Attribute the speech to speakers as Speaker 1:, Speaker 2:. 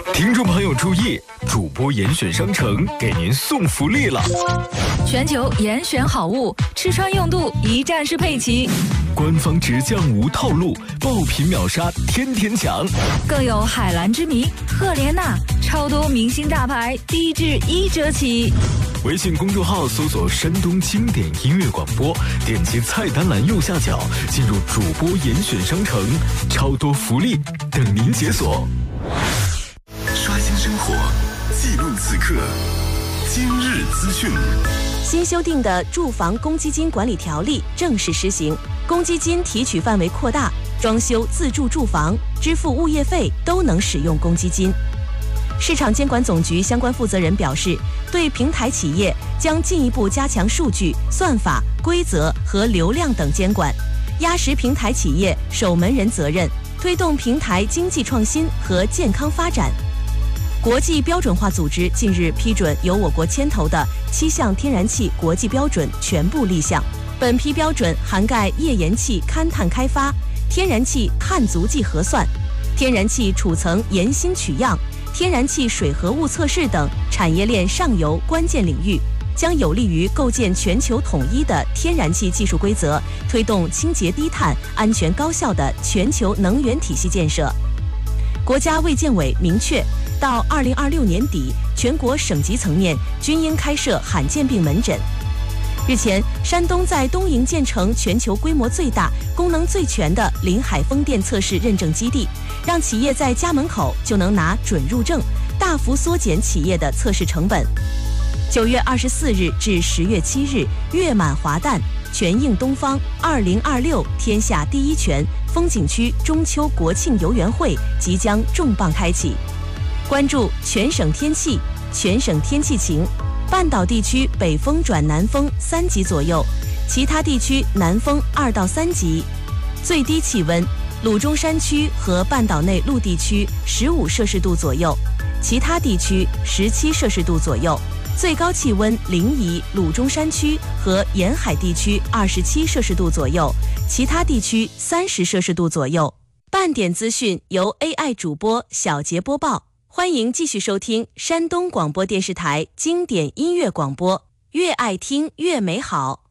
Speaker 1: 听众朋友注意，主播严选商城给您送福利了！
Speaker 2: 全球严选好物，吃穿用度一站式配齐，
Speaker 1: 官方直降无套路，爆品秒杀天天抢，
Speaker 2: 更有海蓝之谜、赫莲娜，超多明星大牌，低至1折起。
Speaker 1: 微信公众号搜索山东经典音乐广播，点击菜单栏右下角进入主播严选商城，超多福利等您解锁。
Speaker 3: 刷新生活，记录此刻，今日资讯。
Speaker 4: 新修订的住房公积金管理条例正式施行，公积金提取范围扩大，装修自住住房、支付物业费都能使用公积金。市场监管总局相关负责人表示，对平台企业将进一步加强数据、算法、规则和流量等监管，压实平台企业守门人责任，推动平台经济创新和健康发展。国际标准化组织近日批准由我国牵头的7项天然气国际标准全部立项。本批标准涵盖页岩气勘探开发、天然气碳足迹核算、天然气储层岩芯取样、天然气水合物测试等产业链上游关键领域，将有利于构建全球统一的天然气技术规则，推动清洁低碳、安全高效的全球能源体系建设。国家卫健委明确，到2026年底，全国省级层面均应开设罕见病门诊。日前，山东在东营建成全球规模最大、功能最全的临海风电测试认证基地，让企业在家门口就能拿准入证，大幅缩减企业的测试成本。9月24日至10月7日，月满华诞，全映东方2026天下第一泉风景区中秋国庆游园会即将重磅开启。关注全省天气，全省天气晴。半岛地区北风转南风3级左右，其他地区南风2到3级。最低气温，鲁中山区和半岛内陆地区15摄氏度左右，其他地区17摄氏度左右。最高气温，临沂、鲁中山区和沿海地区27摄氏度左右，其他地区30摄氏度左右。半点资讯由 AI 主播小杰播报。欢迎继续收听山东广播电视台经典音乐广播，越爱听越美好。